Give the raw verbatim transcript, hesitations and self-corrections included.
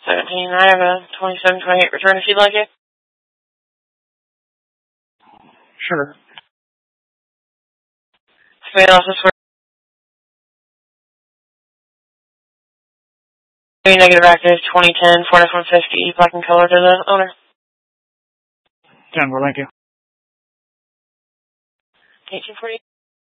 seventeen. I have a twenty-seven twenty-eight return if you'd like it. Sure. Somebody else is negative active twenty ten Ford F one fifty black and color to the owner. ten, well, thank you. eighteen forty.